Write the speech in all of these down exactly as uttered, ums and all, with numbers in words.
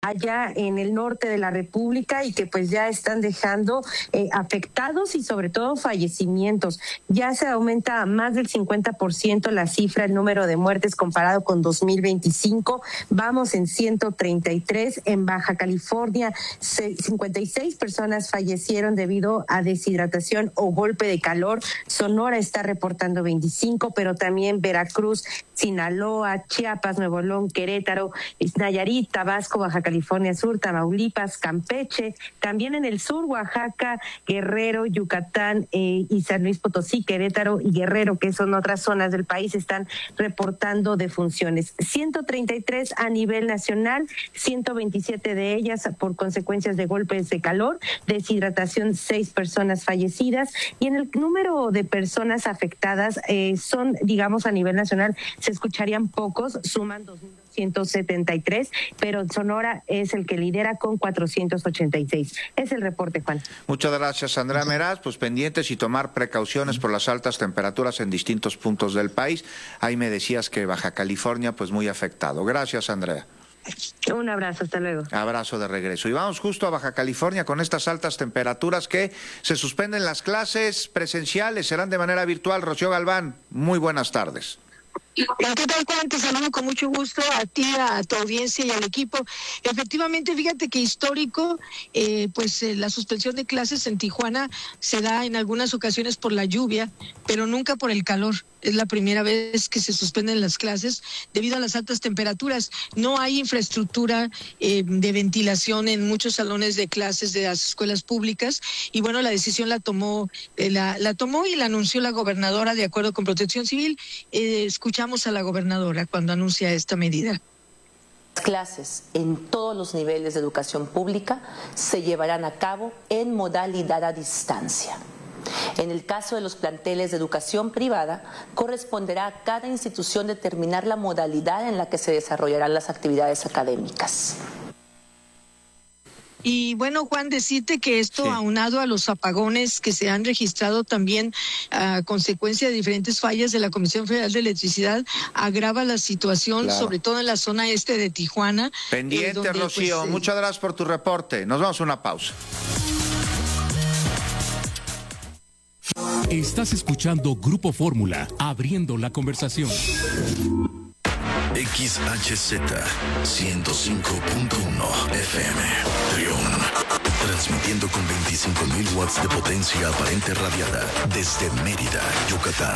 allá en el norte de la República y que pues ya están dejando eh, afectados y sobre todo fallecimientos. Ya se aumenta más del cincuenta por ciento la cifra, el número de muertes comparado con dos mil veinticinco. Vamos en ciento treinta y tres. En Baja California, cincuenta y seis personas fallecieron debido a deshidratación o golpe de calor. Sonora está reportando veinticinco, pero también Veracruz, Sinaloa, Chiapas, Nuevo León, Querétaro, Nayarit, Tabasco, Baja California Sur, Tamaulipas, Campeche, también en el sur, Oaxaca, Guerrero, Yucatán eh, y San Luis Potosí, Querétaro y Guerrero, que son otras zonas del país, están reportando defunciones. ciento treinta y tres a nivel nacional, ciento veintisiete de ellas por consecuencias de golpes de calor, deshidratación, seis personas fallecidas, y en el número de personas afectadas eh, son, digamos, a nivel nacional, se escucharían pocos, suman dos mil doscientos setenta y tres, pero Sonora es el que lidera con cuatrocientos ochenta y seis. Es el reporte, Juan. Muchas gracias, Andrea Meraz. Pues pendientes y tomar precauciones por las altas temperaturas en distintos puntos del país. Ahí me decías que Baja California, pues muy afectado. Gracias, Andrea. Un abrazo, hasta luego. Abrazo de regreso. Y vamos justo a Baja California con estas altas temperaturas que se suspenden las clases presenciales, serán de manera virtual. Rocío Galván, muy buenas tardes. ¿Qué tal, Juan? Te saludo con mucho gusto a ti, a tu audiencia y al equipo. Efectivamente, fíjate que histórico, eh, pues eh, la suspensión de clases en Tijuana se da en algunas ocasiones por la lluvia, pero nunca por el calor. Es la primera vez que se suspenden las clases debido a las altas temperaturas. No hay infraestructura eh, de ventilación en muchos salones de clases de las escuelas públicas y bueno, la decisión la tomó, eh, la, la tomó y la anunció la gobernadora de acuerdo con Protección Civil. Eh, escuchamos a la gobernadora cuando anuncia esta medida. Clases en todos los niveles de educación pública se llevarán a cabo en modalidad a distancia. En el caso de los planteles de educación privada, corresponderá a cada institución determinar la modalidad en la que se desarrollarán las actividades académicas. Y bueno, Juan, decirte que esto, sí, aunado a los apagones que se han registrado también a consecuencia de diferentes fallas de la Comisión Federal de Electricidad, agrava la situación, claro, sobre todo en la zona este de Tijuana. Pendiente, eh, donde, Rocío, pues, eh... muchas gracias por tu reporte. Nos vamos a una pausa. Estás escuchando Grupo Fórmula, abriendo la conversación. X H Z ciento cinco punto uno F M, Trión, transmitiendo con veinticinco mil watts de potencia aparente radiada desde Mérida, Yucatán.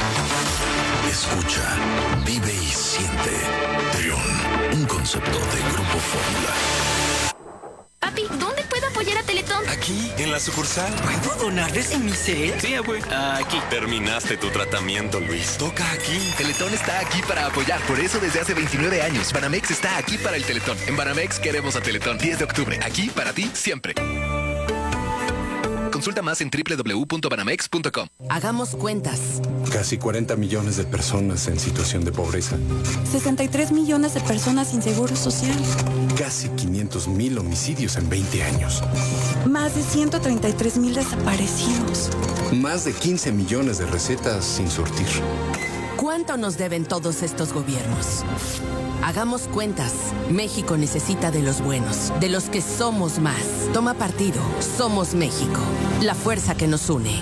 Escucha, vive y siente. Trión, un concepto de Grupo Fórmula. Papi, ¿dónde puedo apoyar a Teletón? Aquí, en la sucursal. ¿Puedo donarles en mi cel? Sí, güey. Aquí. Terminaste tu tratamiento, Luis. Toca aquí. Teletón está aquí para apoyar. Por eso desde hace veintinueve años, Banamex está aquí para el Teletón. En Banamex queremos a Teletón. diez de octubre. Aquí para ti, siempre. Consulta más en doble u doble u doble u punto banamex punto com. Hagamos cuentas. Casi cuarenta millones de personas en situación de pobreza. sesenta y tres millones de personas sin seguro social. Casi quinientos mil homicidios en veinte años. Más de ciento treinta y tres mil desaparecidos. Más de quince millones de recetas sin surtir. ¿Cuánto nos deben todos estos gobiernos? Hagamos cuentas. México necesita de los buenos, de los que somos más. Toma partido. Somos México. La fuerza que nos une.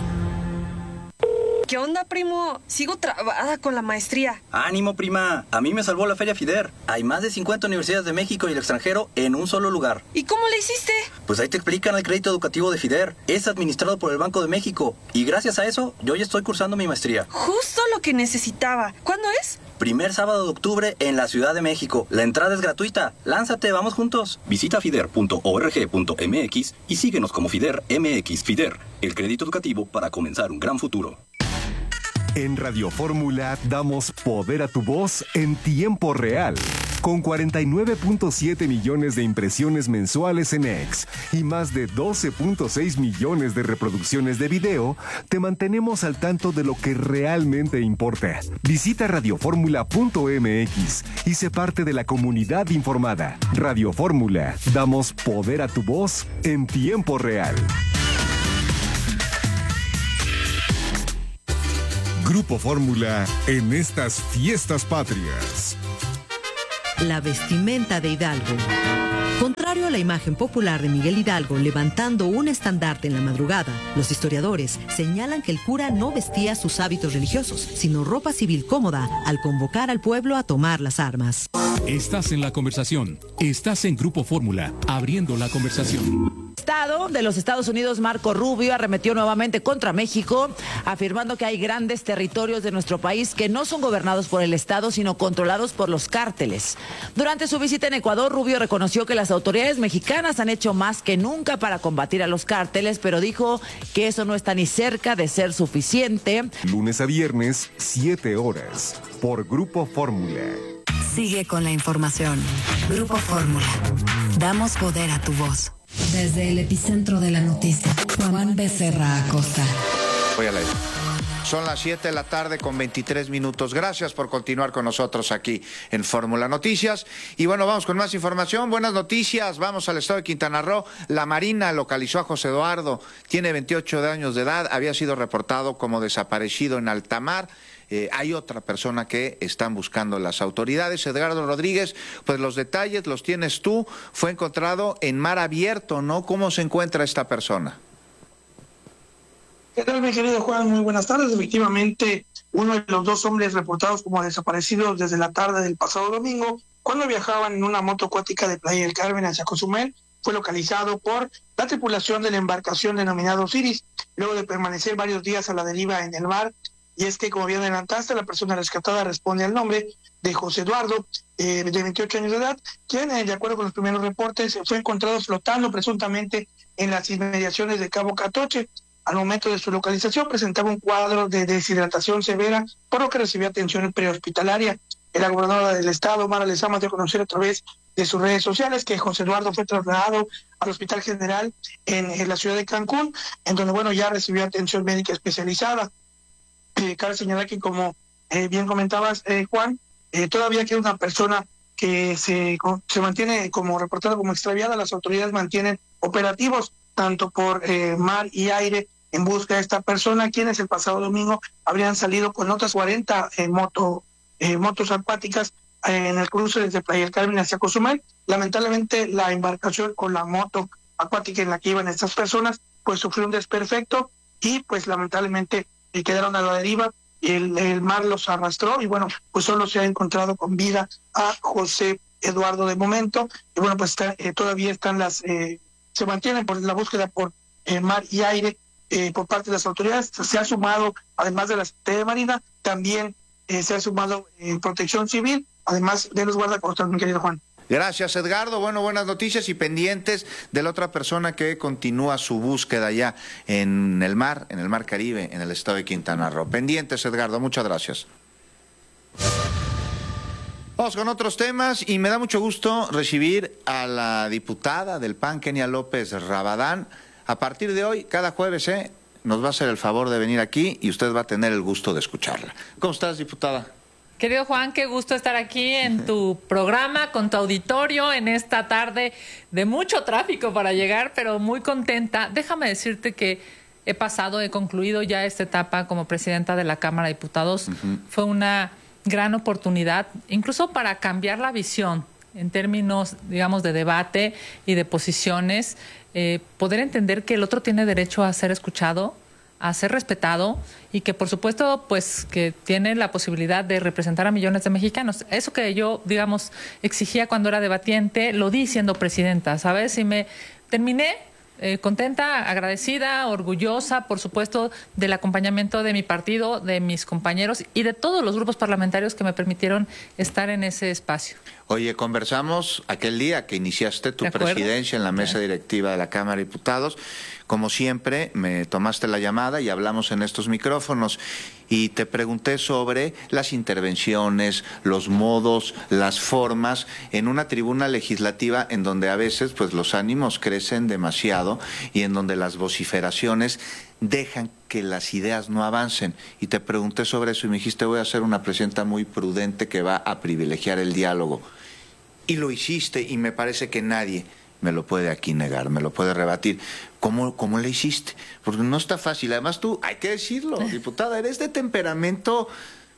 ¿Qué onda, primo? Sigo trabada con la maestría. ¡Ánimo, prima! A mí me salvó la Feria FIDER. Hay más de cincuenta universidades de México y el extranjero en un solo lugar. ¿Y cómo le hiciste? Pues ahí te explican el crédito educativo de FIDER. Es administrado por el Banco de México. Y gracias a eso, yo ya estoy cursando mi maestría. Justo lo que necesitaba. ¿Cuándo es? Primer sábado de octubre en la Ciudad de México. La entrada es gratuita. Lánzate, vamos juntos. Visita fider punto org punto m x y síguenos como FIDER M X. FIDER, el crédito educativo para comenzar un gran futuro. En Radio Fórmula damos poder a tu voz en tiempo real. Con cuarenta y nueve punto siete millones de impresiones mensuales en X y más de doce punto seis millones de reproducciones de video, te mantenemos al tanto de lo que realmente importa. Visita radio fórmula punto m x y sé parte de la comunidad informada. Radio Fórmula, damos poder a tu voz en tiempo real. Grupo Fórmula en estas fiestas patrias. La vestimenta de Hidalgo. Contra contrario a la imagen popular de Miguel Hidalgo levantando un estandarte en la madrugada, los historiadores señalan que el cura no vestía sus hábitos religiosos, sino ropa civil cómoda al convocar al pueblo a tomar las armas. Estás en la conversación. Estás en Grupo Fórmula, abriendo la conversación. Estado de los Estados Unidos, Marco Rubio, arremetió nuevamente contra México, afirmando que hay grandes territorios de nuestro país que no son gobernados por el Estado, sino controlados por los cárteles. Durante su visita en Ecuador, Rubio reconoció que las autoridades mexicanas han hecho más que nunca para combatir a los cárteles, pero dijo que eso no está ni cerca de ser suficiente. Lunes a viernes, siete horas, por Grupo Fórmula. Sigue con la información. Grupo Fórmula. Damos poder a tu voz. Desde el epicentro de la noticia, Juan Becerra Acosta. Voy a leer. Son las siete de la tarde con veintitrés minutos. Gracias por continuar con nosotros aquí en Fórmula Noticias. Y bueno, vamos con más información. Buenas noticias. Vamos al estado de Quintana Roo. La Marina localizó a José Eduardo. Tiene veintiocho años de edad. Había sido reportado como desaparecido en alta mar. Eh, hay otra persona que están buscando las autoridades. Edgardo Rodríguez, pues los detalles los tienes tú. Fue encontrado en mar abierto, ¿no? ¿Cómo se encuentra esta persona? ¿Qué tal, mi querido Juan? Muy buenas tardes. Efectivamente, uno de los dos hombres reportados como desaparecidos desde la tarde del pasado domingo, cuando viajaban en una moto acuática de Playa del Carmen hacia Cozumel, fue localizado por la tripulación de la embarcación denominada Osiris, luego de permanecer varios días a la deriva en el mar. Y es que, como bien adelantaste, la persona rescatada responde al nombre de José Eduardo, eh, de veintiocho años de edad, quien, eh, de acuerdo con los primeros reportes, fue encontrado flotando presuntamente en las inmediaciones de Cabo Catoche. Al momento de su localización presentaba un cuadro de deshidratación severa, por lo que recibió atención prehospitalaria. La gobernadora del estado, Mara Lezama, dio a conocer a través de sus redes sociales que José Eduardo fue trasladado al Hospital General en, en la ciudad de Cancún, en donde, bueno, ya recibió atención médica especializada. Eh, cabe señalar que, como eh, bien comentabas, eh, Juan, eh, todavía queda una persona que se, se mantiene como reportada como extraviada. Las autoridades mantienen operativos tanto por eh, mar y aire en busca de esta persona, quienes el pasado domingo habrían salido con otras cuarenta eh, moto, eh, motos acuáticas eh, en el cruce desde Playa del Carmen hacia Cozumel. Lamentablemente, la embarcación con la moto acuática en la que iban estas personas pues sufrió un desperfecto y pues lamentablemente y quedaron a la deriva, el, el mar los arrastró y bueno, pues solo se ha encontrado con vida a José Eduardo de momento, y bueno, pues está, eh, todavía están las, eh, se mantienen por la búsqueda por eh, mar y aire eh, por parte de las autoridades. Se ha sumado, además de la Secretaría de Marina, también eh, se ha sumado eh, Protección Civil, además de los guardacostas, mi querido Juan. Gracias, Edgardo. Bueno, buenas noticias y pendientes de la otra persona que continúa su búsqueda ya en el mar, en el mar Caribe, en el estado de Quintana Roo. Pendientes, Edgardo. Muchas gracias. Vamos con otros temas y me da mucho gusto recibir a la diputada del P A N, Kenia López Rabadán. A partir de hoy, cada jueves, ¿eh? nos va a hacer el favor de venir aquí y usted va a tener el gusto de escucharla. ¿Cómo estás, diputada? Querido Juan, qué gusto estar aquí en tu programa, con tu auditorio, en esta tarde de mucho tráfico para llegar, pero muy contenta. Déjame decirte que he pasado, he concluido ya esta etapa como presidenta de la Cámara de Diputados. Uh-huh. Fue una gran oportunidad, incluso para cambiar la visión en términos, digamos, de debate y de posiciones, eh, poder entender que el otro tiene derecho a ser escuchado, a ser respetado y que, por supuesto, pues que tiene la posibilidad de representar a millones de mexicanos. Eso que yo, digamos, exigía cuando era debatiente, lo di siendo presidenta, ¿sabes? Y me terminé eh, contenta, agradecida, orgullosa, por supuesto, del acompañamiento de mi partido, de mis compañeros y de todos los grupos parlamentarios que me permitieron estar en ese espacio. Oye, conversamos aquel día que iniciaste tu presidencia en la mesa directiva de la Cámara de Diputados. Como siempre, me tomaste la llamada y hablamos en estos micrófonos y te pregunté sobre las intervenciones, los modos, las formas en una tribuna legislativa en donde a veces pues los ánimos crecen demasiado y en donde las vociferaciones dejan que las ideas no avancen. Y te pregunté sobre eso y me dijiste, voy a ser una presidenta muy prudente que va a privilegiar el diálogo. Y lo hiciste y me parece que nadie me lo puede aquí negar, me lo puede rebatir. ¿Cómo, cómo le hiciste? Porque no está fácil. Además tú, hay que decirlo, diputada, eres de temperamento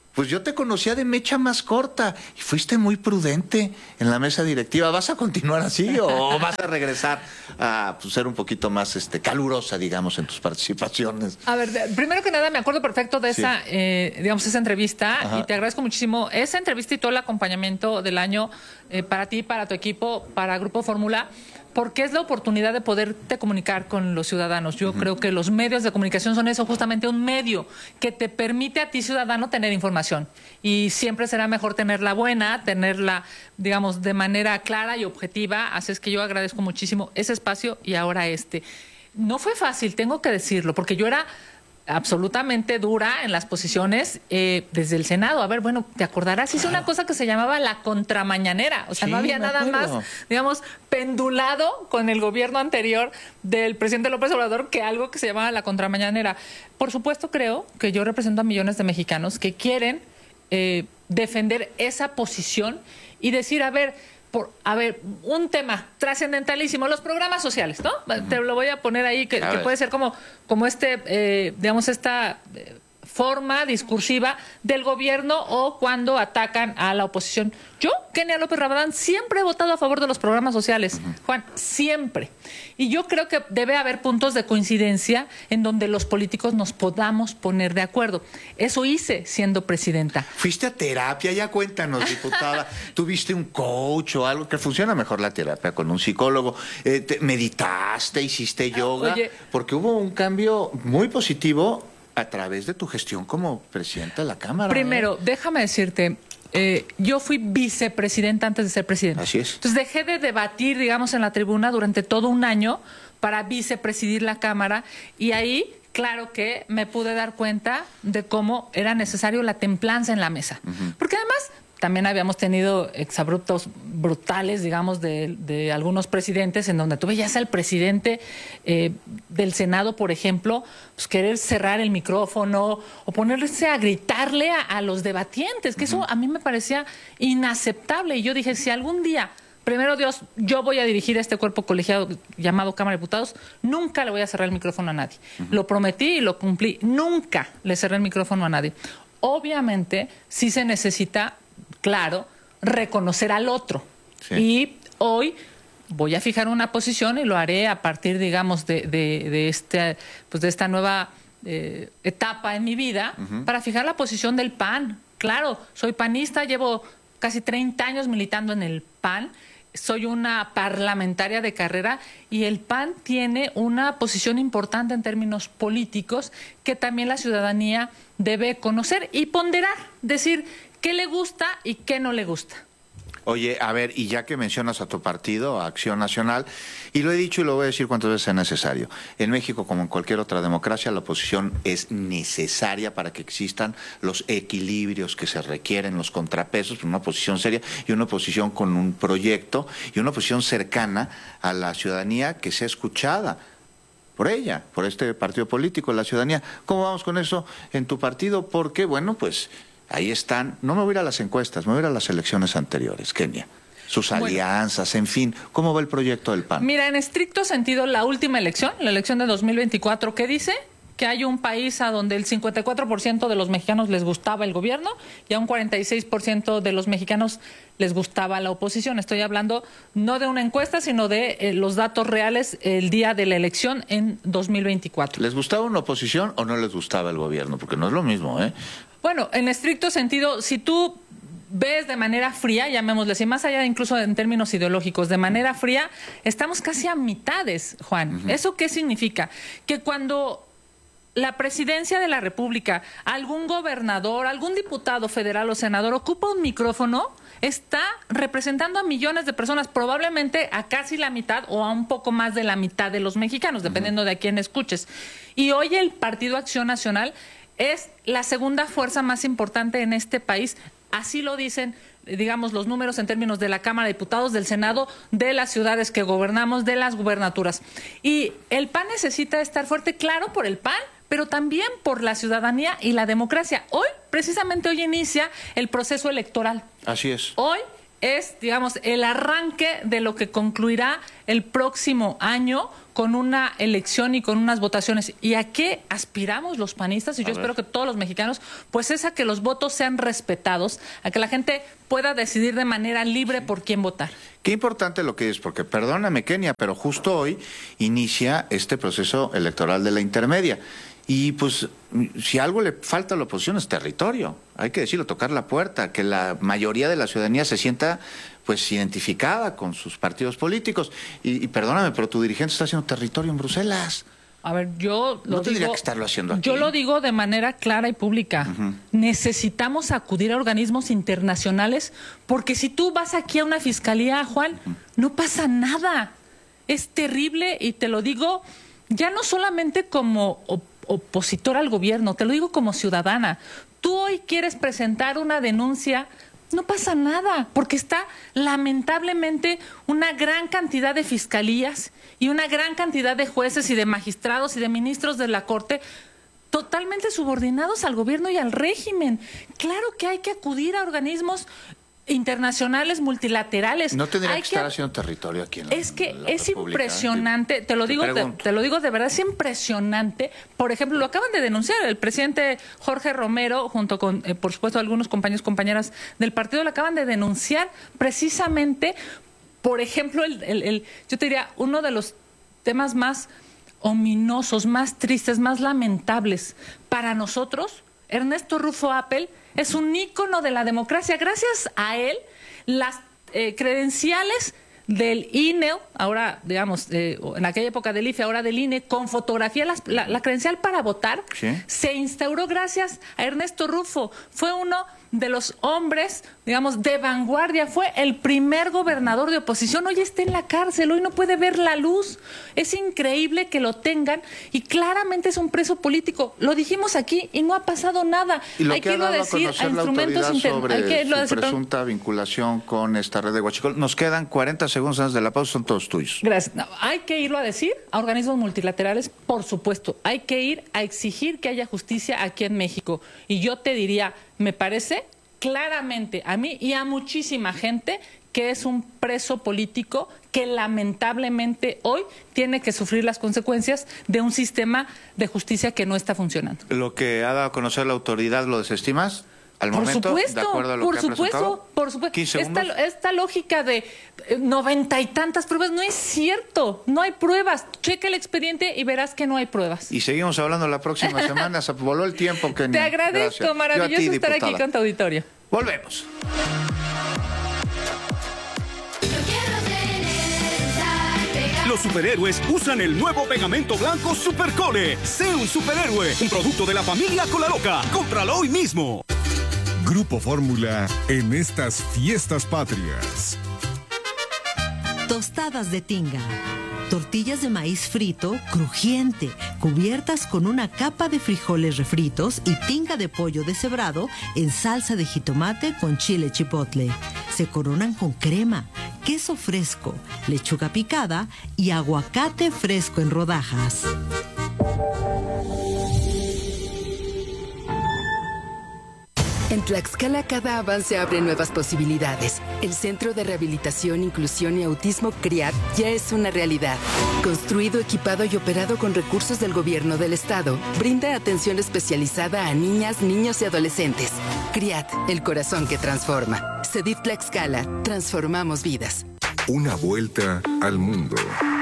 Pues yo te conocía de mecha más corta y fuiste muy prudente en la mesa directiva. ¿Vas a continuar así o vas a regresar a pues, ser un poquito más este, calurosa, digamos, en tus participaciones? A ver, de, primero que nada, me acuerdo perfecto de esa, sí. eh, digamos, esa entrevista. Ajá. Y te agradezco muchísimo esa entrevista y todo el acompañamiento del año eh, para ti, para tu equipo, para Grupo Fórmula, porque es la oportunidad de poderte comunicar con los ciudadanos. Yo uh-huh. creo que los medios de comunicación son eso, justamente un medio que te permite a ti, ciudadano, tener información. Y siempre será mejor tenerla buena, tenerla, digamos, de manera clara y objetiva. Así es que yo agradezco muchísimo ese espacio y ahora este. No fue fácil, tengo que decirlo, porque yo era absolutamente dura en las posiciones eh, desde el Senado. A ver, bueno, te acordarás, hice una cosa que se llamaba la contramañanera. O sea, sí, no había nada acuerdo. más, digamos, pendulado con el gobierno anterior del presidente López Obrador que algo que se llamaba la contramañanera. Por supuesto, creo que yo represento a millones de mexicanos que quieren eh, defender esa posición y decir, a ver, Por, a ver, un tema trascendentalísimo, los programas sociales, ¿no? Uh-huh. Te lo voy a poner ahí, que, que puede ser como, como este, eh, digamos, esta eh, forma discursiva del gobierno o cuando atacan a la oposición. Yo, Kenia López Rabadán, siempre he votado a favor de los programas sociales, uh-huh. Juan, siempre. Y yo creo que debe haber puntos de coincidencia en donde los políticos nos podamos poner de acuerdo. Eso hice siendo presidenta. Fuiste a terapia, ya cuéntanos, diputada. ¿Tuviste un coach o algo? Que funciona mejor la terapia con un psicólogo. Eh, te, ¿Meditaste, hiciste yoga? Oye, porque hubo un cambio muy positivo a través de tu gestión como presidenta de la Cámara. Primero, ¿eh? déjame decirte, eh, yo fui vicepresidenta antes de ser presidenta. Así es. Entonces dejé de debatir, digamos, en la tribuna durante todo un año para vicepresidir la Cámara y ahí, claro que me pude dar cuenta de cómo era necesario la templanza en la mesa. Uh-huh. Porque además también habíamos tenido exabruptos brutales, digamos, de, de algunos presidentes, en donde tú veías al presidente eh, del Senado, por ejemplo, pues querer cerrar el micrófono o ponerse a gritarle a, a los debatientes, que uh-huh. eso a mí me parecía inaceptable. Y yo dije, si algún día, primero Dios, yo voy a dirigir este cuerpo colegiado llamado Cámara de Diputados, nunca le voy a cerrar el micrófono a nadie. Uh-huh. Lo prometí y lo cumplí. Nunca le cerré el micrófono a nadie. Obviamente, sí se necesita, claro, reconocer al otro. Sí. Y hoy voy a fijar una posición y lo haré a partir, digamos, de, de, de, este, pues de esta nueva eh, etapa en mi vida, uh-huh. para fijar la posición del P A N. Claro, soy panista, llevo casi treinta años militando en el P A N, soy una parlamentaria de carrera y el P A N tiene una posición importante en términos políticos que también la ciudadanía debe conocer y ponderar, decir qué le gusta y qué no le gusta. Oye, a ver, y ya que mencionas a tu partido, a Acción Nacional, y lo he dicho y lo voy a decir cuantas veces sea necesario, en México, como en cualquier otra democracia, la oposición es necesaria para que existan los equilibrios que se requieren, los contrapesos, una oposición seria y una oposición con un proyecto y una oposición cercana a la ciudadanía que sea escuchada por ella, por este partido político, la ciudadanía. ¿Cómo vamos con eso en tu partido? Porque, bueno, pues ahí están, no me voy a ir a las encuestas, me voy a ir a las elecciones anteriores, Kenia. Sus alianzas, bueno, en fin, ¿cómo va el proyecto del P A N? Mira, en estricto sentido, la última elección, la elección de dos mil veinticuatro, ¿qué dice? Que hay un país a donde el cincuenta y cuatro por ciento de los mexicanos les gustaba el gobierno y a un cuarenta y seis por ciento de los mexicanos les gustaba la oposición. Estoy hablando no de una encuesta, sino de eh, los datos reales el día de la elección en dos mil veinticuatro. ¿Les gustaba una oposición o no les gustaba el gobierno? Porque no es lo mismo, ¿eh? Bueno, en estricto sentido, si tú ves de manera fría, llamémosle así, más allá de incluso en términos ideológicos, de manera fría, estamos casi a mitades, Juan. Uh-huh. ¿Eso qué significa? Que cuando la presidencia de la República, algún gobernador, algún diputado federal o senador ocupa un micrófono, está representando a millones de personas, probablemente a casi la mitad o a un poco más de la mitad de los mexicanos, dependiendo uh-huh. de a quién escuches. Y hoy el Partido Acción Nacional es la segunda fuerza más importante en este país. Así lo dicen, digamos, los números en términos de la Cámara de Diputados, del Senado, de las ciudades que gobernamos, de las gubernaturas. Y el P A N necesita estar fuerte, claro, por el P A N, pero también por la ciudadanía y la democracia. Hoy, precisamente hoy, inicia el proceso electoral. Así es. Hoy es, digamos, el arranque de lo que concluirá el próximo año con una elección y con unas votaciones. ¿Y a qué aspiramos los panistas? Y yo espero que todos los mexicanos, pues es a que los votos sean respetados, a que la gente pueda decidir de manera libre por quién votar. Qué importante lo que es, porque perdóname, Kenia, pero justo hoy inicia este proceso electoral de la intermedia. Y pues, si algo le falta a la oposición es territorio. Hay que decirlo, tocar la puerta, que la mayoría de la ciudadanía se sienta pues identificada con sus partidos políticos. Y, y perdóname, pero tu dirigente está haciendo territorio en Bruselas. A ver, yo lo no tendría digo, que estarlo haciendo aquí. Yo lo digo de manera clara y pública. Uh-huh. Necesitamos acudir a organismos internacionales, porque si tú vas aquí a una fiscalía, Juan, uh-huh. no pasa nada. Es terrible, y te lo digo ya no solamente como op- opositor al gobierno, te lo digo como ciudadana. Tú hoy quieres presentar una denuncia, no pasa nada, porque está lamentablemente una gran cantidad de fiscalías y una gran cantidad de jueces y de magistrados y de ministros de la Corte totalmente subordinados al gobierno y al régimen. Claro que hay que acudir a organismos internacionales, multilaterales. No tendría hay que estar que... haciendo territorio aquí en la Es que en la es República. impresionante, te lo te digo, te, te lo digo de verdad, es impresionante. Por ejemplo, lo acaban de denunciar el presidente Jorge Romero, junto con, eh, por supuesto, algunos compañeros, compañeras del partido, lo acaban de denunciar precisamente, por ejemplo, el, el, el, yo te diría, uno de los temas más ominosos, más tristes, más lamentables para nosotros. Ernesto Rufo Appel es un ícono de la democracia. Gracias a él, las eh, credenciales del I N E, ahora, digamos, eh, en aquella época del I F E, ahora del I N E, con fotografía, las, la, la credencial para votar, ¿sí? Se instauró gracias a Ernesto Rufo. Fue uno de los hombres, digamos, de vanguardia. Fue el primer gobernador de oposición. Hoy está en la cárcel, hoy no puede ver la luz. Es increíble que lo tengan, y claramente es un preso político. Lo dijimos aquí y no ha pasado nada. Y lo hay que, que ha irlo a dado decir a a conocer la instrumentos autoridad sobre hay que irlo a su decir, presunta vinculación con esta red de huachicol. Nos quedan cuarenta segundos antes de la pausa, son todos tuyos. Gracias. No, hay que irlo a decir a organismos multilaterales, por supuesto. Hay que ir a exigir que haya justicia aquí en México. Y yo te diría, me parece claramente a mí y a muchísima gente que es un preso político que lamentablemente hoy tiene que sufrir las consecuencias de un sistema de justicia que no está funcionando. Lo que ha dado a conocer la autoridad, ¿lo desestimas? Al por momento, supuesto, de acuerdo a lo por que supuesto, ha presentado. por supuesto. quince esta, segundos. esta lógica de noventa y tantas pruebas no es cierto. No hay pruebas. Checa el expediente y verás que no hay pruebas. Y seguimos hablando la próxima semana. Se voló el tiempo, Kenia. Te agradezco, Gracias. maravilloso ti, estar diputada. aquí con tu auditorio. Volvemos. Los superhéroes usan el nuevo pegamento blanco Supercole. Sé un superhéroe, un producto de la familia Colaloca. Cómpralo hoy mismo. Grupo Fórmula en estas fiestas patrias. Tostadas de tinga. Tortillas de maíz frito, crujiente, cubiertas con una capa de frijoles refritos y tinga de pollo deshebrado en salsa de jitomate con chile chipotle. Se coronan con crema, queso fresco, lechuga picada y aguacate fresco en rodajas. En Tlaxcala cada avance abre nuevas posibilidades. El Centro de Rehabilitación, Inclusión y Autismo CRIAT ya es una realidad. Construido, equipado y operado con recursos del gobierno del estado, brinda atención especializada a niñas, niños y adolescentes. CRIAT, el corazón que transforma. CEDIF Tlaxcala, transformamos vidas. Una vuelta al mundo.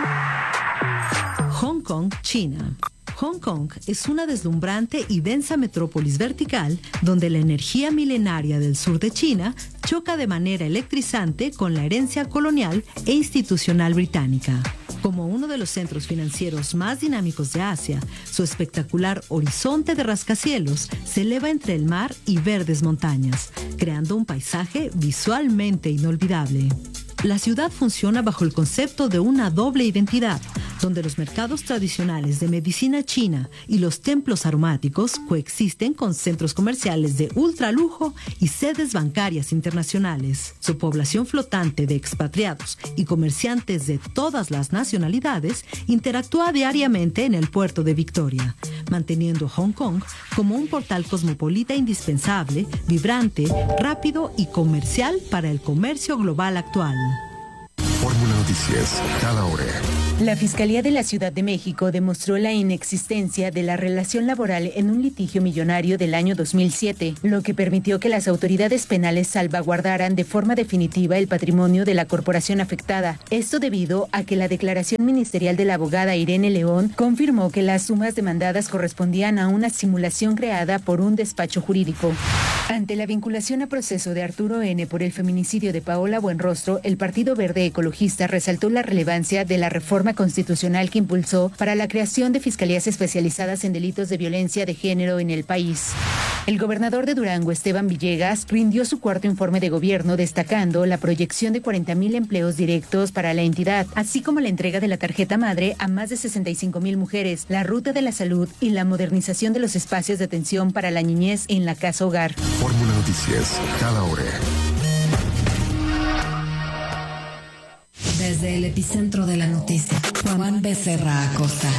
Hong Kong, China. Hong Kong es una deslumbrante y densa metrópolis vertical donde la energía milenaria del sur de China choca de manera electrizante con la herencia colonial e institucional británica. Como uno de los centros financieros más dinámicos de Asia, su espectacular horizonte de rascacielos se eleva entre el mar y verdes montañas, creando un paisaje visualmente inolvidable. La ciudad funciona bajo el concepto de una doble identidad, donde los mercados tradicionales de medicina china y los templos aromáticos coexisten con centros comerciales de ultralujo y sedes bancarias internacionales. Su población flotante de expatriados y comerciantes de todas las nacionalidades interactúa diariamente en el puerto de Victoria, manteniendo Hong Kong como un portal cosmopolita indispensable, vibrante, rápido y comercial para el comercio global actual. Fórmula Noticias, cada hora. La Fiscalía de la Ciudad de México demostró la inexistencia de la relación laboral en un litigio millonario del año dos mil siete, lo que permitió que las autoridades penales salvaguardaran de forma definitiva el patrimonio de la corporación afectada. Esto debido a que la declaración ministerial de la abogada Irene León confirmó que las sumas demandadas correspondían a una simulación creada por un despacho jurídico. Ante la vinculación a proceso de Arturo N. por el feminicidio de Paola Buenrostro, el Partido Verde Ecologista resaltó la relevancia de la reforma constitucional que impulsó para la creación de fiscalías especializadas en delitos de violencia de género en el país. El gobernador de Durango, Esteban Villegas, rindió su cuarto informe de gobierno destacando la proyección de cuarenta mil empleos directos para la entidad, así como la entrega de la tarjeta madre a más de sesenta y cinco mil mujeres, la ruta de la salud y la modernización de los espacios de atención para la niñez en la casa hogar. Fórmula Noticias, cada hora. Desde el epicentro de la noticia, Juan Becerra Acosta.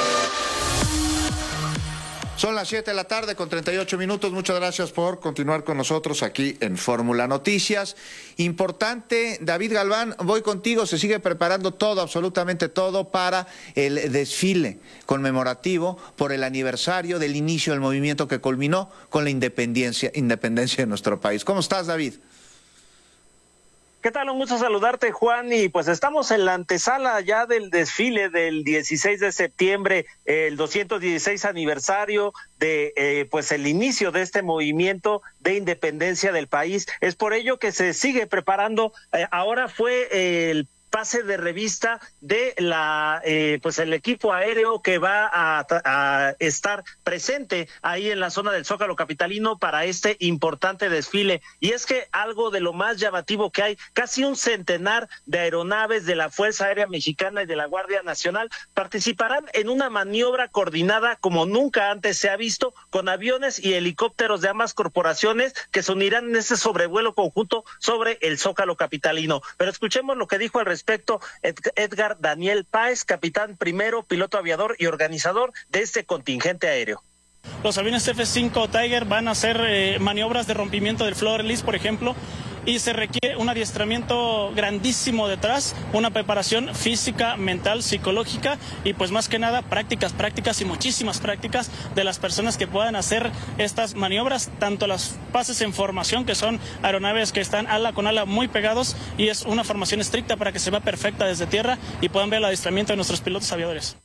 Son las siete de la tarde con treinta y ocho minutos. Muchas gracias por continuar con nosotros aquí en Fórmula Noticias. Importante, David Galván, voy contigo. Se sigue preparando todo, absolutamente todo, para el desfile conmemorativo por el aniversario del inicio del movimiento que culminó con la independencia, independencia de nuestro país. ¿Cómo estás, David? ¿Qué tal? Un gusto saludarte, Juan, y pues estamos en la antesala ya del desfile del dieciséis de septiembre, el doscientos dieciséis aniversario de eh, pues el inicio de este movimiento de independencia del país. Es por ello que se sigue preparando. Eh, ahora fue eh, el pase de revista de la eh, pues el equipo aéreo que va a, a estar presente ahí en la zona del Zócalo capitalino para este importante desfile. Y es que algo de lo más llamativo que hay, casi un centenar de aeronaves de la Fuerza Aérea Mexicana y de la Guardia Nacional participarán en una maniobra coordinada como nunca antes se ha visto, con aviones y helicópteros de ambas corporaciones que se unirán en este sobrevuelo conjunto sobre el Zócalo capitalino. Pero escuchemos lo que dijo al respecto Respecto, Edgar Daniel Páez, capitán primero, piloto aviador y organizador de este contingente aéreo. Los aviones F cinco Tiger van a hacer eh, maniobras de rompimiento del floor release, por ejemplo, y se requiere un adiestramiento grandísimo detrás, una preparación física, mental, psicológica y pues más que nada prácticas, prácticas y muchísimas prácticas de las personas que puedan hacer estas maniobras, tanto las pases en formación, que son aeronaves que están ala con ala muy pegados, y es una formación estricta para que se vea perfecta desde tierra y puedan ver el adiestramiento de nuestros pilotos aviadores.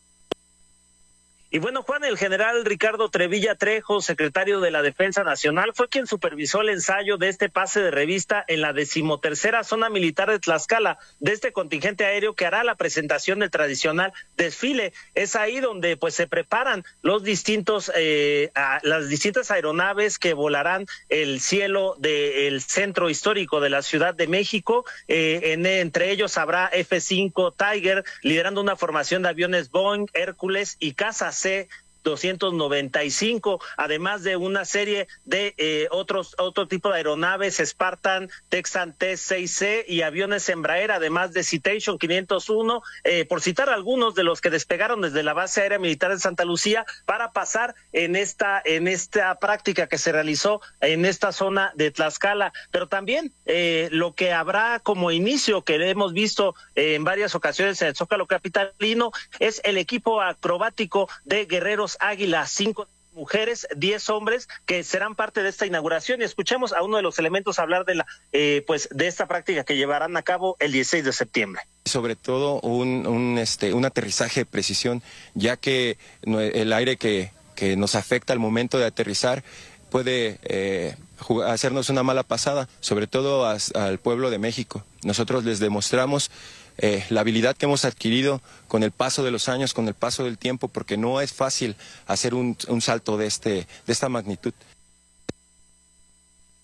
Y bueno, Juan, el general Ricardo Trevilla Trejo, secretario de la Defensa Nacional, fue quien supervisó el ensayo de este pase de revista en la decimotercera zona militar de Tlaxcala, de este contingente aéreo que hará la presentación del tradicional desfile. Es ahí donde pues se preparan los distintos, eh, a, las distintas aeronaves que volarán el cielo del centro histórico de la Ciudad de México. Eh, en, entre ellos habrá F cinco Tiger, liderando una formación de aviones Boeing, Hércules y Caza C doscientos noventa y cinco, además de una serie de eh, otros otro tipo de aeronaves, Spartan, Texan T seis C y aviones Embraer, además de Citation quinientos uno, eh, por citar algunos de los que despegaron desde la base aérea militar de Santa Lucía para pasar en esta en esta práctica que se realizó en esta zona de Tlaxcala. Pero también eh, lo que habrá como inicio, que hemos visto eh, en varias ocasiones en el Zócalo capitalino, es el equipo acrobático de guerreros Águila, cinco mujeres, diez hombres, que serán parte de esta inauguración. Y escuchemos a uno de los elementos hablar de la eh, pues de esta práctica que llevarán a cabo el dieciséis de septiembre. Sobre todo un, un, este, un aterrizaje de precisión, ya que el aire que, que nos afecta al momento de aterrizar puede eh, hacernos una mala pasada, sobre todo a, al pueblo de México. Nosotros les demostramos Eh, la habilidad que hemos adquirido con el paso de los años, con el paso del tiempo, porque no es fácil hacer un, un salto de, este, de esta magnitud.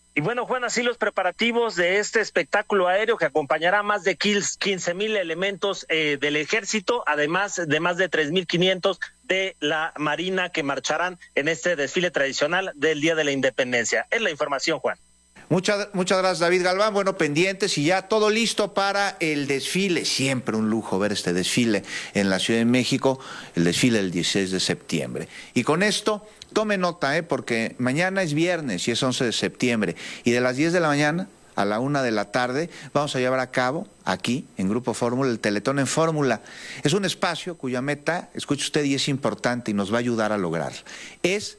Y bueno, Juan, así los preparativos de este espectáculo aéreo que acompañará a más de quince mil elementos eh, del ejército, además de más de tres mil quinientos de la Marina que marcharán en este desfile tradicional del Día de la Independencia. Es la información, Juan. Muchas, muchas gracias, David Galván. Bueno, pendientes y ya todo listo para el desfile. Siempre un lujo ver este desfile en la Ciudad de México, el desfile del dieciséis de septiembre. Y con esto, tome nota, ¿eh? porque mañana es viernes y es once de septiembre. Y de las diez de la mañana a la una de la tarde vamos a llevar a cabo aquí en Grupo Fórmula el Teletón en Fórmula. Es un espacio cuya meta, escuche usted, y es importante y nos va a ayudar a lograr. Es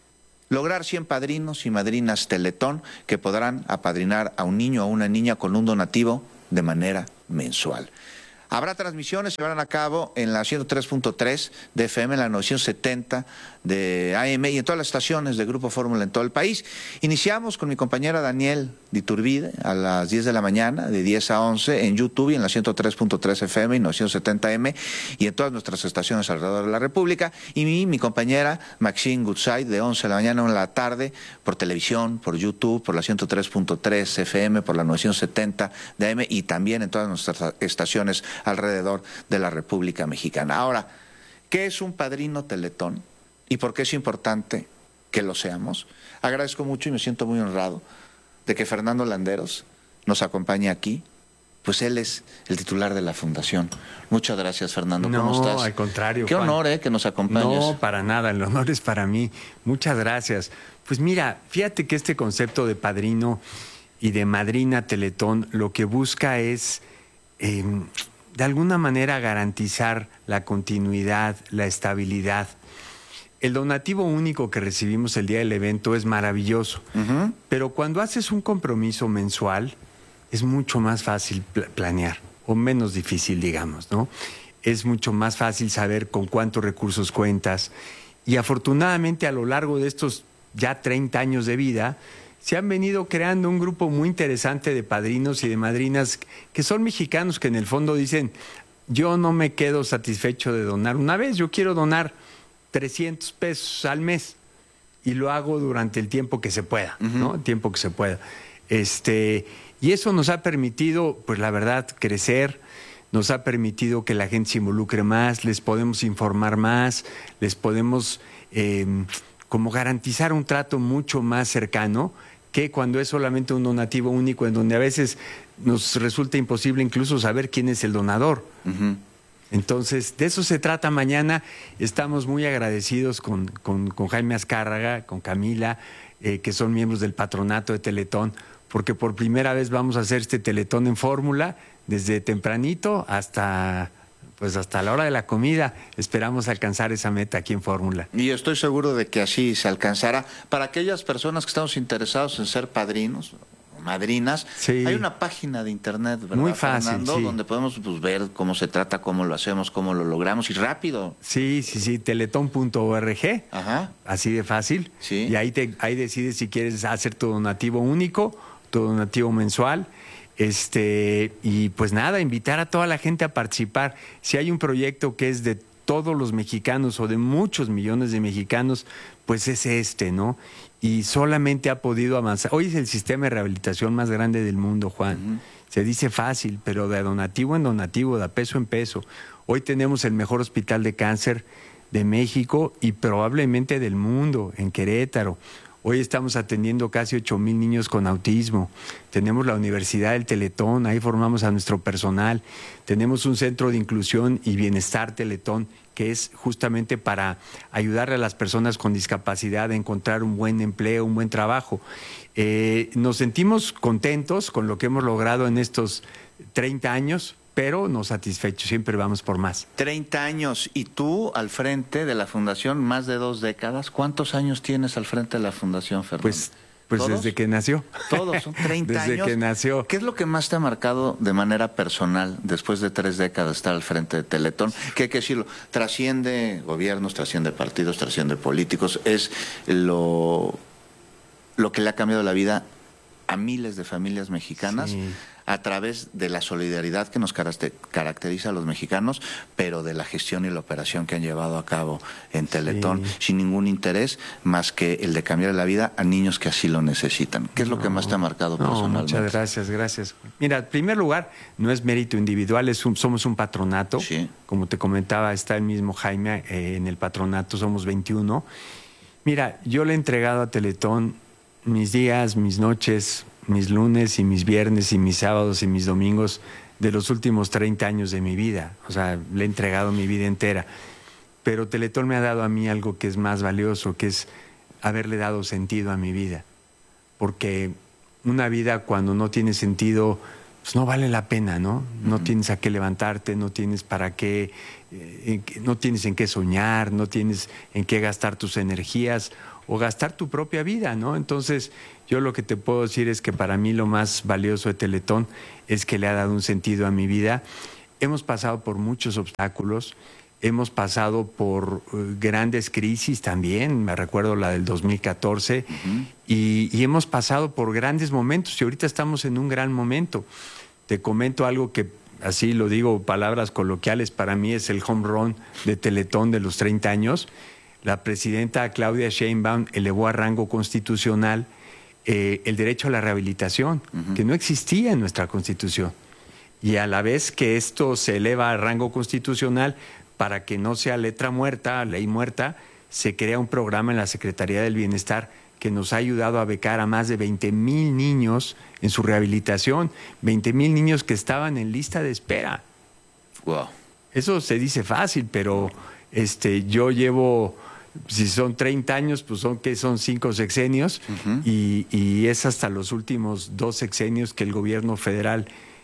lograr cien padrinos y madrinas Teletón que podrán apadrinar a un niño o a una niña con un donativo de manera mensual. Habrá transmisiones, se llevarán a cabo en la ciento tres punto tres de F M, en la novecientos setenta de A M y en todas las estaciones de Grupo Fórmula en todo el país. Iniciamos con mi compañera Daniel Diturbide a las diez de la mañana, de diez a once, en YouTube y en la ciento tres punto tres F M y novecientos setenta A M y en todas nuestras estaciones alrededor de la República. Y mi, mi compañera Maxine Goodside de once de la mañana a una de la tarde por televisión, por YouTube, por la ciento tres punto tres F M, por la novecientos setenta de A M y también en todas nuestras estaciones alrededor de la República Mexicana. Ahora, ¿qué es un padrino Teletón? ¿Y por qué es importante que lo seamos? Agradezco mucho y me siento muy honrado de que Fernando Landeros nos acompañe aquí. Pues él es el titular de la fundación. Muchas gracias, Fernando. ¿Cómo no, estás? No, al contrario. Qué Juan. honor, ¿eh? Que nos acompañes. No, para nada. El honor es para mí. Muchas gracias. Pues mira, fíjate que este concepto de padrino y de madrina Teletón lo que busca es, eh, de alguna manera, garantizar la continuidad, la estabilidad. El donativo único que recibimos el día del evento es maravilloso, uh-huh. pero cuando haces un compromiso mensual es mucho más fácil pl- planear, o menos difícil, digamos, ¿no? Es mucho más fácil saber con cuántos recursos cuentas. Y afortunadamente a lo largo de estos ya treinta años de vida, se han venido creando un grupo muy interesante de padrinos y de madrinas que son mexicanos que en el fondo dicen, yo no me quedo satisfecho de donar una vez, yo quiero donar trescientos pesos al mes y lo hago durante el tiempo que se pueda, uh-huh. ¿no? El tiempo que se pueda. Este, y eso nos ha permitido, pues la verdad, crecer, nos ha permitido que la gente se involucre más, les podemos informar más, les podemos eh, como garantizar un trato mucho más cercano que cuando es solamente un donativo único, en donde a veces nos resulta imposible incluso saber quién es el donador. Uh-huh. Entonces, de eso se trata mañana. Estamos muy agradecidos con, con, con Jaime Azcárraga, con Camila, eh, que son miembros del patronato de Teletón, porque por primera vez vamos a hacer este Teletón en Fórmula, desde tempranito hasta, pues hasta la hora de la comida. Esperamos alcanzar esa meta aquí en Fórmula. Y estoy seguro de que así se alcanzará. Para aquellas personas que estamos interesados en ser padrinos, madrinas, sí. Hay una página de internet, ¿verdad, muy fácil, Fernando? Sí. Donde podemos pues, ver cómo se trata, cómo lo hacemos, cómo lo logramos y rápido. Sí, sí, sí, teletón punto org, Ajá. Así de fácil. Sí. Y ahí, te, ahí decides si quieres hacer tu donativo único, tu donativo mensual. Este, y pues nada, invitar a toda la gente a participar. Si hay un proyecto que es de todos los mexicanos o de muchos millones de mexicanos, pues es este, ¿no? Y solamente ha podido avanzar. Hoy es el sistema de rehabilitación más grande del mundo, Juan. Uh-huh. Se dice fácil, pero de donativo en donativo, de peso en peso. Hoy tenemos el mejor hospital de cáncer de México y probablemente del mundo, en Querétaro. Hoy estamos atendiendo casi ocho mil niños con autismo. Tenemos la Universidad del Teletón, ahí formamos a nuestro personal. Tenemos un centro de inclusión y bienestar Teletón, que es justamente para ayudarle a las personas con discapacidad a encontrar un buen empleo, un buen trabajo. Eh, nos sentimos contentos con lo que hemos logrado en estos treinta años, pero no satisfechos, siempre vamos por más. treinta años, y tú al frente de la Fundación más de dos décadas. ¿Cuántos años tienes al frente de la Fundación, Fernando? Pues, pues desde que nació. Todos, son treinta desde años. Desde que nació. ¿Qué es lo que más te ha marcado de manera personal después de tres décadas de estar al frente de Teletón? Que hay que decirlo, trasciende gobiernos, trasciende partidos, trasciende políticos. Es lo, lo que le ha cambiado la vida a miles de familias mexicanas sí. a través de la solidaridad que nos caracteriza a los mexicanos, pero de la gestión y la operación que han llevado a cabo en Teletón, sí. sin ningún interés más que el de cambiar la vida a niños que así lo necesitan. ¿Qué es no, lo que más te ha marcado no, personalmente? Muchas gracias, gracias. Mira, en primer lugar, no es mérito individual, es un, somos un patronato. Sí. Como te comentaba, está el mismo Jaime eh, en el patronato, somos veintiuno. Mira, yo le he entregado a Teletón mis días, mis noches, mis lunes y mis viernes y mis sábados y mis domingos de los últimos treinta años de mi vida. O sea, le he entregado mi vida entera. Pero Teletón me ha dado a mí algo que es más valioso, que es haberle dado sentido a mi vida. Porque una vida cuando no tiene sentido, pues no vale la pena, ¿no? No uh-huh. tienes a qué levantarte, no tienes para qué, eh, no tienes en qué soñar, no tienes en qué gastar tus energías o gastar tu propia vida, ¿no? Entonces, yo lo que te puedo decir es que para mí lo más valioso de Teletón es que le ha dado un sentido a mi vida. Hemos pasado por muchos obstáculos, hemos pasado por uh, grandes crisis también, me recuerdo la del dos mil catorce, uh-huh. y, y hemos pasado por grandes momentos y ahorita estamos en un gran momento. Te comento algo que, así lo digo, palabras coloquiales, para mí es el home run de Teletón de los treinta años. La presidenta Claudia Sheinbaum elevó a rango constitucional eh, el derecho a la rehabilitación, uh-huh. que no existía en nuestra Constitución. Y a la vez que esto se eleva a rango constitucional, para que no sea letra muerta, ley muerta, se crea un programa en la Secretaría del Bienestar que nos ha ayudado a becar a más de veinte mil niños en su rehabilitación, veinte mil niños que estaban en lista de espera. Wow. Eso se dice fácil, pero este, yo llevo, si son treinta años, pues son que son cinco sexenios, uh-huh. y, y es hasta los últimos dos sexenios que el gobierno federal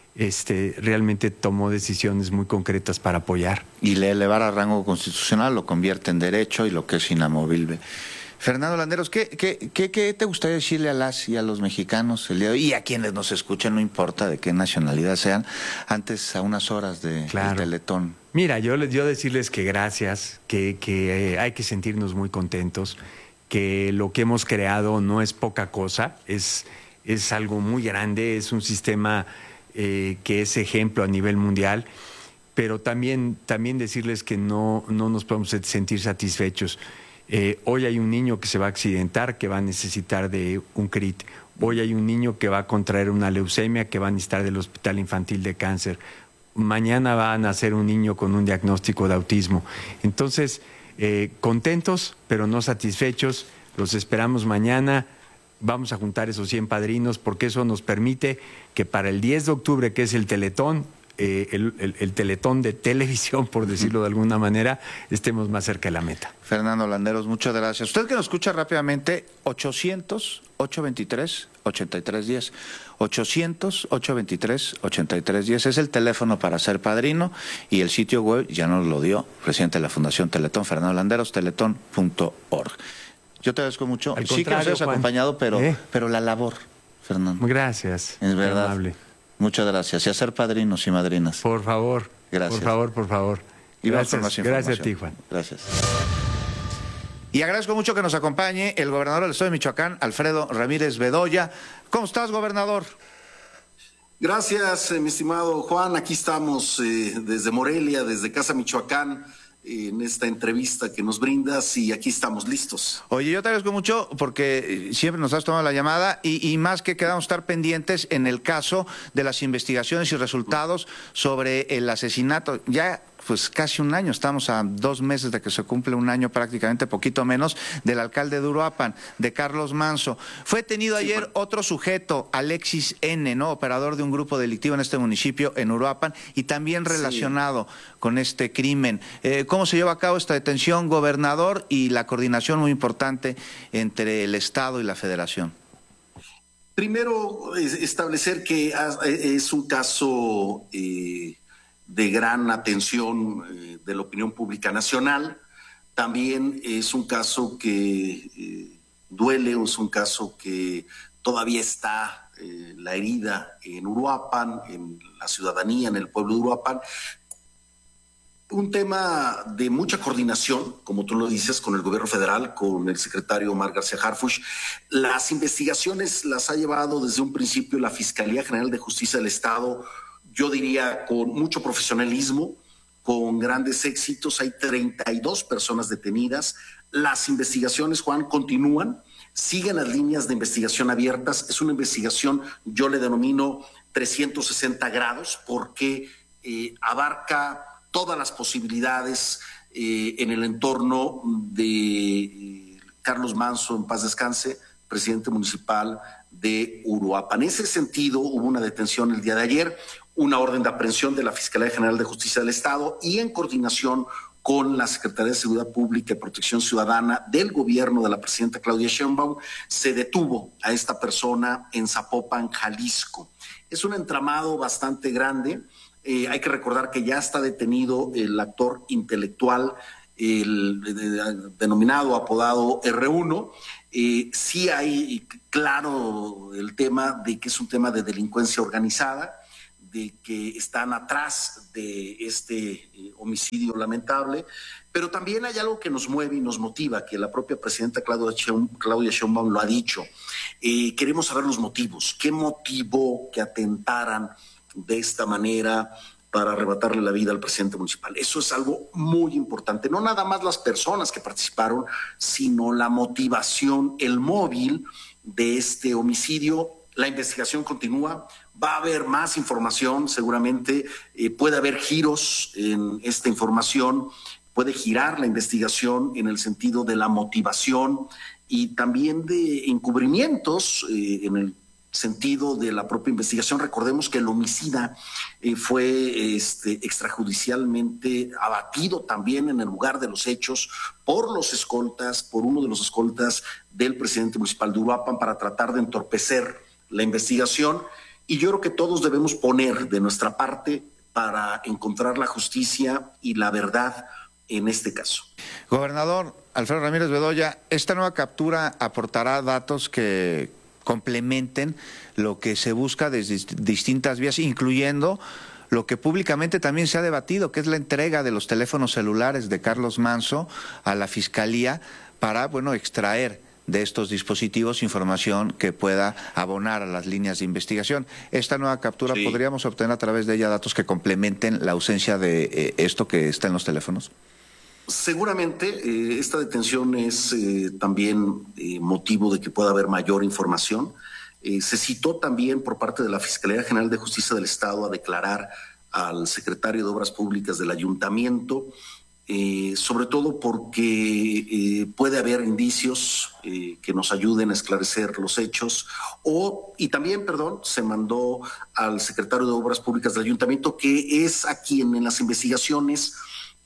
este, realmente tomó decisiones muy concretas para apoyar. Y le elevar a rango constitucional lo convierte en derecho y lo que es inamovible. Fernando Landeros, ¿qué, qué, qué, qué te gustaría decirle a las y a los mexicanos el día de hoy? Y a quienes nos escuchan, no importa de qué nacionalidad sean, antes a unas horas de, claro. del Teletón. Mira, yo, yo decirles que gracias, que, que eh, hay que sentirnos muy contentos, que lo que hemos creado no es poca cosa, es, es algo muy grande, es un sistema eh, que es ejemplo a nivel mundial, pero también, también decirles que no, no nos podemos sentir satisfechos. Eh, hoy hay un niño que se va a accidentar, que va a necesitar de un C R I T. Hoy hay un niño que va a contraer una leucemia, que va a necesitar del Hospital Infantil de Cáncer. Mañana va a nacer un niño con un diagnóstico de autismo. Entonces, eh, contentos, pero no satisfechos. Los esperamos mañana. Vamos a juntar esos cien padrinos, porque eso nos permite que para el diez de octubre, que es el Teletón, Eh, el, el, el Teletón de televisión, por decirlo de alguna manera, estemos más cerca de la meta. Fernando Landeros, muchas gracias. Usted que nos escucha rápidamente, ochocientos, ochocientos veintitrés, ochenta y tres diez. ochocientos, ochocientos veintitrés, ochenta y tres diez es el teléfono para ser padrino, y el sitio web ya nos lo dio presidente de la Fundación Teletón, Fernando Landeros, teletón punto org. Yo te agradezco mucho. Al sí que nos hayas acompañado, pero, ¿Eh? pero la labor, Fernando. Gracias. Es verdad. Amable. Muchas gracias. Y a ser padrinos y madrinas. Por favor. Gracias. Por favor, por favor. Y gracias, más gracias a ti, Juan. Gracias. Y agradezco mucho que nos acompañe el gobernador del estado de Michoacán, Alfredo Ramírez Bedoya. ¿Cómo estás, gobernador? Gracias, eh, mi estimado Juan. Aquí estamos eh, desde Morelia, desde Casa Michoacán, en esta entrevista que nos brindas, y aquí estamos listos. Oye, yo te agradezco mucho porque siempre nos has tomado la llamada, y, y más que quedamos estar pendientes en el caso de las investigaciones y resultados sobre el asesinato. Ya pues casi un año, estamos a dos meses de que se cumple un año, prácticamente poquito menos, del alcalde de Uruapan, de Carlos Manso. Fue detenido sí, ayer bueno. otro sujeto, Alexis N., ¿no? Operador de un grupo delictivo en este municipio, en Uruapan, y también relacionado sí. con este crimen. Eh, ¿Cómo se lleva a cabo esta detención, gobernador, y la coordinación muy importante entre el Estado y la Federación? Primero, establecer que es un caso Eh, de gran atención eh, de la opinión pública nacional. También es un caso que eh, duele, es un caso que todavía está eh, la herida en Uruapan, en la ciudadanía, en el pueblo de Uruapan, un tema de mucha coordinación, como tú lo dices, con el gobierno federal, con el secretario Omar García Harfuch. Las investigaciones las ha llevado desde un principio la Fiscalía General de Justicia del Estado, yo diría con mucho profesionalismo, con grandes éxitos. Hay treinta y dos personas detenidas. Las investigaciones, Juan, continúan, siguen las líneas de investigación abiertas. Es una investigación, yo le denomino trescientos sesenta grados, porque eh, abarca todas las posibilidades eh, en el entorno de eh, Carlos Manso, en paz descanse, presidente municipal de Uruapan. En ese sentido, hubo una detención el día de ayer, una orden de aprehensión de la Fiscalía General de Justicia del Estado y en coordinación con la Secretaría de Seguridad Pública y Protección Ciudadana del gobierno de la presidenta Claudia Sheinbaum, se detuvo a esta persona en Zapopan, Jalisco. Es un entramado bastante grande. Eh, hay que recordar que ya está detenido el actor intelectual, el, el, el denominado, apodado erre uno. Eh, sí hay claro el tema de que es un tema de delincuencia organizada, de que están atrás de este eh, homicidio lamentable, pero también hay algo que nos mueve y nos motiva, que la propia presidenta Claudia Sheinbaum lo ha dicho. Eh, queremos saber los motivos. ¿Qué motivó que atentaran de esta manera para arrebatarle la vida al presidente municipal? Eso es algo muy importante. No nada más las personas que participaron, sino la motivación, el móvil de este homicidio. La investigación continúa. Va a haber más información, seguramente eh, puede haber giros en esta información, puede girar la investigación en el sentido de la motivación y también de encubrimientos eh, en el sentido de la propia investigación. Recordemos que el homicida eh, fue este, extrajudicialmente abatido también en el lugar de los hechos por los escoltas, por uno de los escoltas del presidente municipal de Uruapan, para tratar de entorpecer la investigación. Y yo creo que todos debemos poner de nuestra parte para encontrar la justicia y la verdad en este caso. Gobernador Alfredo Ramírez Bedoya, ¿esta nueva captura aportará datos que complementen lo que se busca desde distintas vías, incluyendo lo que públicamente también se ha debatido, que es la entrega de los teléfonos celulares de Carlos Manso a la Fiscalía para, bueno, extraer de estos dispositivos información que pueda abonar a las líneas de investigación? Esta nueva captura, sí, ¿podríamos obtener a través de ella datos que complementen la ausencia de eh, esto que está en los teléfonos? Seguramente eh, esta detención es eh, también eh, motivo de que pueda haber mayor información. Eh, se citó también por parte de la Fiscalía General de Justicia del Estado a declarar al secretario de Obras Públicas del Ayuntamiento, Eh, sobre todo porque eh, puede haber indicios eh, que nos ayuden a esclarecer los hechos, o y también, perdón, se mandó al secretario de Obras Públicas del Ayuntamiento, que es a quien en las investigaciones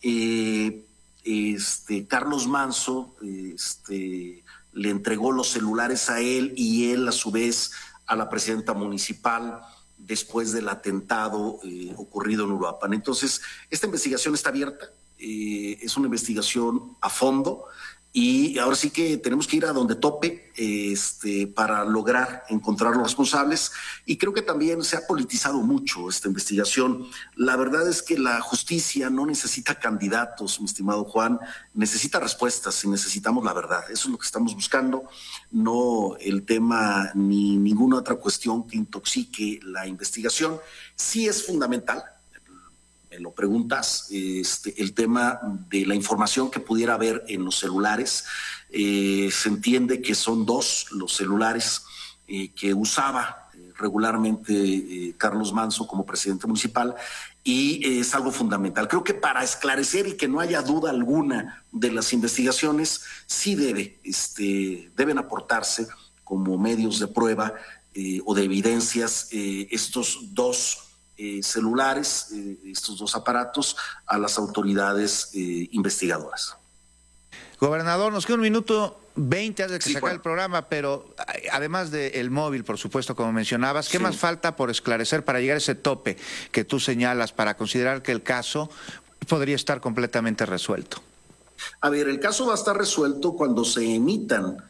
eh, este, Carlos Manso este, le entregó los celulares a él y él a su vez a la presidenta municipal después del atentado eh, ocurrido en Uruapan. Entonces, esta investigación está abierta. Eh, es una investigación a fondo y ahora sí que tenemos que ir a donde tope este, para lograr encontrar los responsables, y creo que también se ha politizado mucho esta investigación. La verdad es que la justicia no necesita candidatos, mi estimado Juan, necesita respuestas y necesitamos la verdad. Eso es lo que estamos buscando, no el tema ni ninguna otra cuestión que intoxique la investigación. Sí es fundamental, me lo preguntas, este, el tema de la información que pudiera haber en los celulares. Eh, se entiende que son dos los celulares eh, que usaba eh, regularmente eh, Carlos Manso como presidente municipal, y eh, es algo fundamental. Creo que para esclarecer y que no haya duda alguna de las investigaciones, sí debe, este, deben aportarse como medios de prueba eh, o de evidencias eh, estos dos Eh, celulares, eh, estos dos aparatos, a las autoridades eh, investigadoras. Gobernador, nos queda un minuto veinte antes de que sí, se acabe bueno. el programa, pero además del móvil, por supuesto, como mencionabas, ¿qué sí. más falta por esclarecer para llegar a ese tope que tú señalas, para considerar que el caso podría estar completamente resuelto? A ver, el caso va a estar resuelto cuando se emitan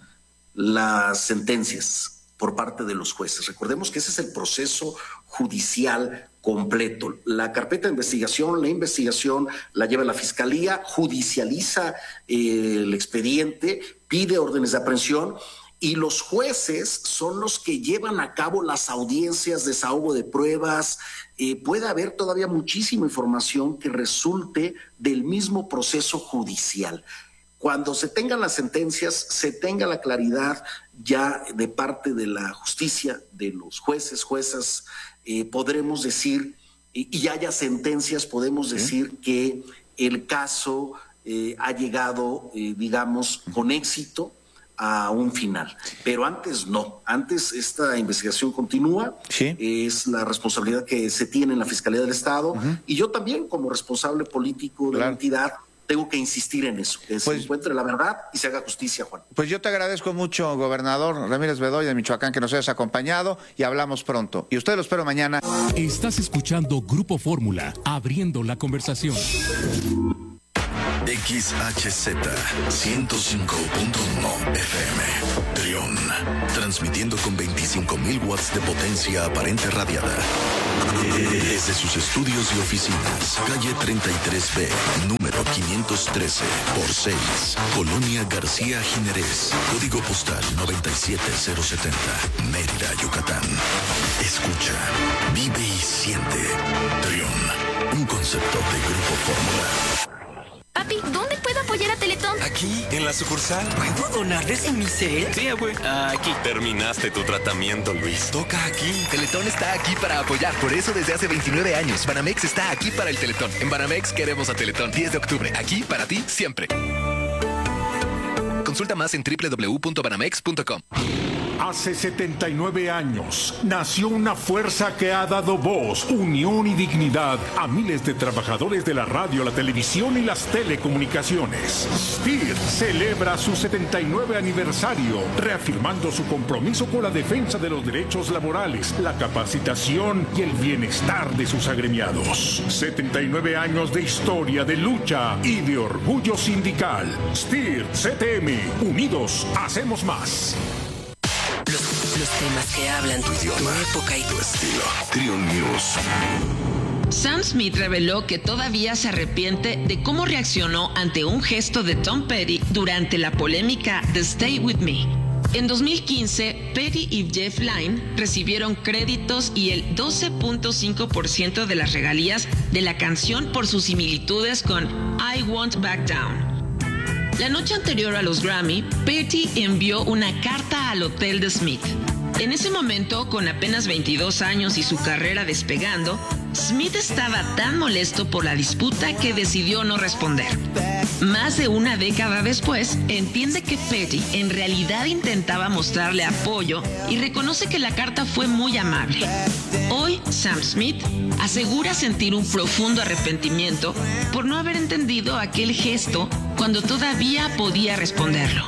las sentencias por parte de los jueces. Recordemos que ese es el proceso judicial completo. La carpeta de investigación, la investigación la lleva la Fiscalía, judicializa eh, el expediente, pide órdenes de aprehensión y los jueces son los que llevan a cabo las audiencias, desahogo de pruebas. Eh, puede haber todavía muchísima información que resulte del mismo proceso judicial. Cuando se tengan las sentencias, se tenga la claridad ya de parte de la justicia, de los jueces, juezas, eh, podremos decir, y, y haya sentencias, podemos decir ¿Sí? que el caso eh, ha llegado, eh, digamos, con éxito a un final. Pero antes no, antes esta investigación continúa, ¿Sí? es la responsabilidad que se tiene en la Fiscalía del Estado, uh-huh. y yo también como responsable político de claro. la entidad tengo que insistir en eso, que pues, se encuentre la verdad y se haga justicia, Juan. Pues yo te agradezco mucho, gobernador Ramírez Bedoya de Michoacán, que nos hayas acompañado y hablamos pronto. Y usted lo espero mañana. Estás escuchando Grupo Fórmula, abriendo la conversación. X H Z ciento cinco punto uno F M, Trión, transmitiendo con veinticinco mil watts de potencia aparente radiada. Desde sus estudios y oficinas, calle treinta y tres B, número quinientos trece por seis, Colonia García Jiménez, código postal noventa y siete cero setenta, Mérida, Yucatán. Escucha, vive y siente. Trión, un concepto de Grupo Fórmula. Papi, ¿dónde puedo apoyar a Teletón? Aquí, en la sucursal. ¿Puedo donar desde mi cel? Sí, abue. Aquí. Terminaste tu tratamiento, Luis. Toca aquí. Teletón está aquí para apoyar. Por eso desde hace veintinueve años, Banamex está aquí para el Teletón. En Banamex queremos a Teletón. diez de octubre. Aquí para ti, siempre. Consulta más en doble u doble u doble u punto banamex punto com. Hace setenta y nueve años nació una fuerza que ha dado voz, unión y dignidad a miles de trabajadores de la radio, la televisión y las telecomunicaciones. S T I R celebra su setenta y nueve aniversario, reafirmando su compromiso con la defensa de los derechos laborales, la capacitación y el bienestar de sus agremiados. setenta y nueve años de historia, de lucha y de orgullo sindical. S T I R C T M, unidos hacemos más. Los, los temas que hablan tu idioma, tu época y tu estilo. Trión News. Sam Smith reveló que todavía se arrepiente de cómo reaccionó ante un gesto de Tom Petty durante la polémica de Stay With Me. En dos mil quince, Petty y Jeff Lynne recibieron créditos y el doce punto cinco por ciento de las regalías de la canción por sus similitudes con I Won't Back Down. La noche anterior a los Grammy, Petty envió una carta al hotel de Smith. En ese momento, con apenas veintidós años y su carrera despegando, Smith estaba tan molesto por la disputa que decidió no responder. Más de una década después, entiende que Petty en realidad intentaba mostrarle apoyo y reconoce que la carta fue muy amable. Hoy, Sam Smith asegura sentir un profundo arrepentimiento por no haber entendido aquel gesto cuando todavía podía responderlo.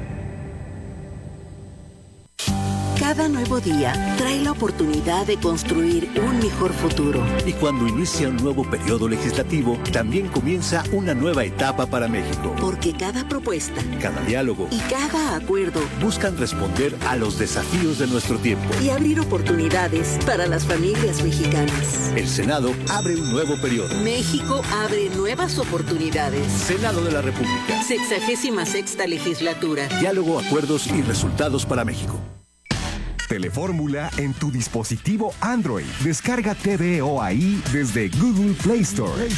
Cada nuevo día trae la oportunidad de construir un mejor futuro. Y cuando inicia un nuevo periodo legislativo, también comienza una nueva etapa para México. Porque cada propuesta, cada diálogo y cada acuerdo buscan responder a los desafíos de nuestro tiempo y abrir oportunidades para las familias mexicanas. El Senado abre un nuevo periodo. México abre nuevas oportunidades. Senado de la República. Sexagésima sexta legislatura. Diálogo, acuerdos y resultados para México. Telefórmula en tu dispositivo Android. Descarga T V O A I desde Google Play Store. Play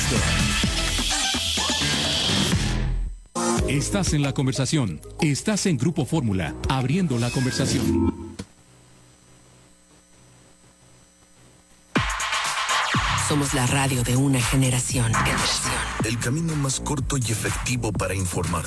Store. Estás en la conversación. Estás en Grupo Fórmula, abriendo la conversación. Somos la radio de una generación. El camino más corto y efectivo para informarte.